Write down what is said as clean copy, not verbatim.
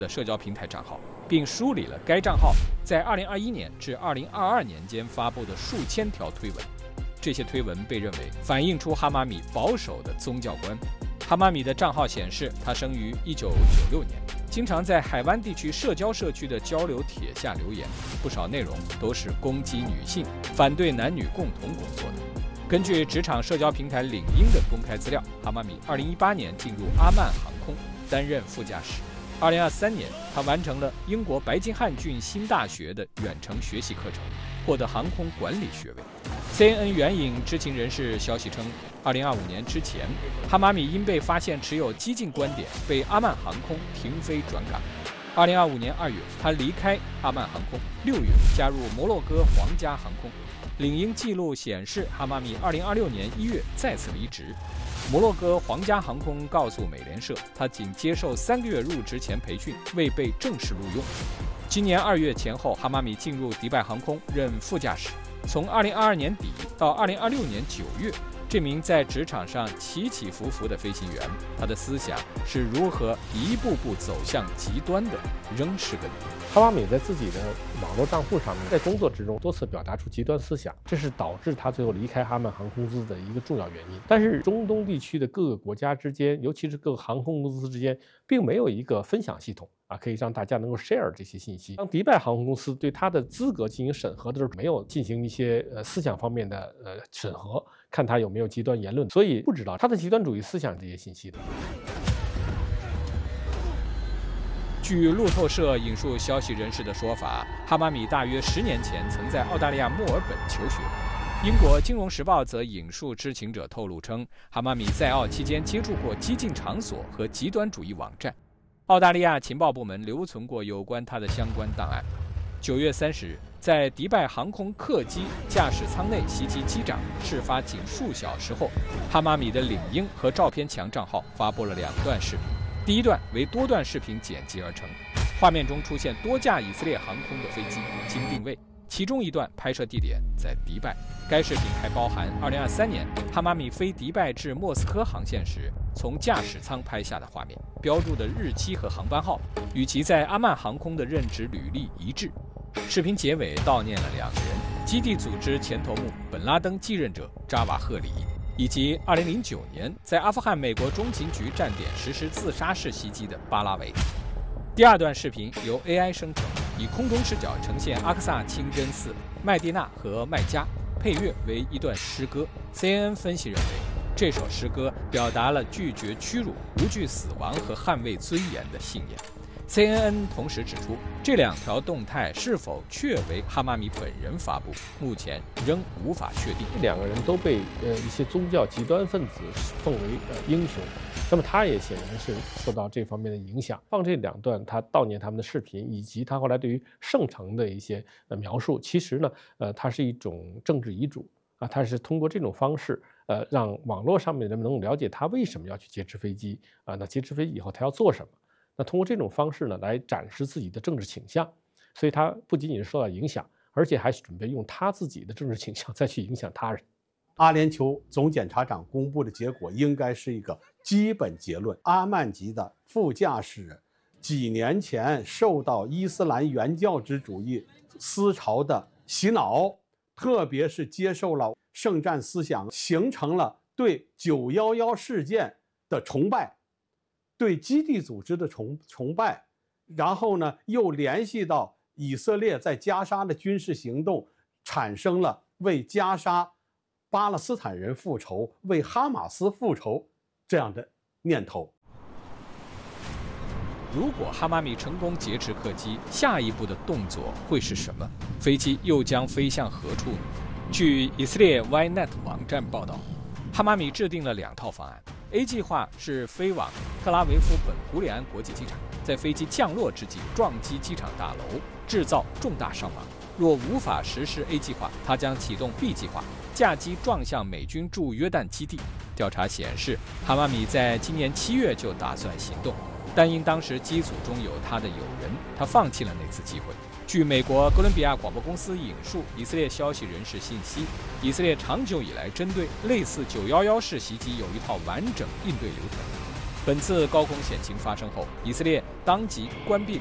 的社交平台账号，并梳理了该账号在2021年至2022年间发布的数千条推文。这些推文被认为反映出哈马米保守的宗教观。哈马米的账号显示，他生于1996年，经常在海湾地区社交社区的交流帖下留言，不少内容都是攻击女性、反对男女共同工作的。根据职场社交平台领英的公开资料，哈马米2018年进入阿曼航空担任副驾驶。2023年，他完成了英国白金汉郡新大学的远程学习课程，获得航空管理学位。CNN 援引知情人士消息称，2025年之前，哈马米因被发现持有激进观点，被阿曼航空停飞转岗。2025年2月，他离开阿曼航空，6月加入摩洛哥皇家航空。领英记录显示，哈马米2026年1月再次离职。摩洛哥皇家航空告诉美联社，他仅接受3个月入职前培训，未被正式录用。今年2月前后，哈马米进入迪拜航空任副驾驶。从2022年底到2026年9月，这名在职场上起起伏伏的飞行员，他的思想是如何一步步走向极端的，仍是个谜。 哈马米在自己的网络账户上面，在工作之中多次表达出极端思想，这是导致他最后离开哈曼航空公司的一个重要原因。但是中东地区的各个国家之间，尤其是各个航空公司之间，并没有一个分享系统可以让大家能够 share 这些信息。当迪拜航空公司对他的资格进行审核的时候，没有进行一些思想方面的审核，看他有没有极端言论，所以不知道他的极端主义思想这些信息的。 据路透社引述消息人士的说法，哈马米大约10年前曾在澳大利亚墨尔本求学。英国《金融时报》则引述知情者透露称，哈马米在澳期间接触过激进场所和极端主义网站。澳大利亚情报部门留存过有关他的相关档案。9月30日，在迪拜航空客机驾驶舱内袭击机长事发仅数小时后，哈马米的领英和照片墙账号发布了2段视频。第一段为多段视频剪辑而成，画面中出现多架以色列航空的飞机，经定位。其中一段拍摄地点在迪拜。该视频还包含2023年哈马米飞迪拜至莫斯科航线时从驾驶舱拍下的画面，标注的日期和航班号与其在阿曼航空的任职履历一致。视频结尾悼念了2个人：基地组织前头目本拉登继任者扎瓦赫里，以及2009年在阿富汗美国中情局站点实施自杀式袭击的巴拉维。第2段视频由 AI 生成，以空中视角呈现阿克萨清真寺、麦地那和麦加，配乐为一段诗歌。CNN 分析认为，这首诗歌表达了拒绝屈辱、无惧死亡和捍卫尊严的信念。CNN 同时指出，这2条动态是否确为哈马米本人发布，目前仍无法确定。 这2个人都被一些宗教极端分子奉为英雄，那么他也显然是受到这方面的影响。放这2段他悼念他们的视频，以及他后来对于圣城的一些描述，其实呢，它是一种政治遗嘱他是通过这种方式，让网络上面的人们能够了解他为什么要去劫持飞机那劫持飞机以后他要做什么。那通过这种方式呢，来展示自己的政治倾向，所以他不仅仅是受到影响，而且还准备用他自己的政治倾向再去影响他人。 阿联酋总检察长公布的结果应该是一个基本结论：阿曼籍的副驾驶几年前受到伊斯兰原教旨主义思潮的洗脑，特别是接受了圣战思想，形成了对911事件的崇拜，对基地组织的崇拜，然后呢，又联系到以色列在加沙的军事行动，产生了为加沙巴勒斯坦人复仇、为哈马斯复仇这样的念头。 如果哈马米成功劫持客机，下一步的动作会是什么？飞机又将飞向何处呢？据以色列 Ynet 网站报道，哈马米制定了2套方案。A 计划是飞往特拉维夫本古里安国际机场，在飞机降落之际撞击机场大楼，制造重大伤亡。若无法实施 A 计划，他将启动 B 计划，驾机撞向美军驻约旦基地。调查显示，哈马米在今年7月就打算行动，但因当时机组中有他的友人，他放弃了那次机会。据美国哥伦比亚广播公司引述以色列消息人士信息，以色列长久以来针对类似911式袭击有一套完整应对流程。本次高空险情发生后，以色列当即关闭